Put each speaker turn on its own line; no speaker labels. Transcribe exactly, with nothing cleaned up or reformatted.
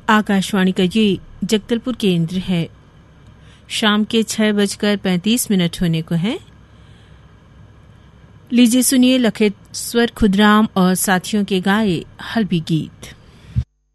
आकाशवाणी का ये जगदलपुर केंद्र है। शाम के छह बजकर पैंतीस मिनट होने को हैं। लीजिए सुनिए लखेश्वर खुदराम और साथियों के गाए हल्बी गीत।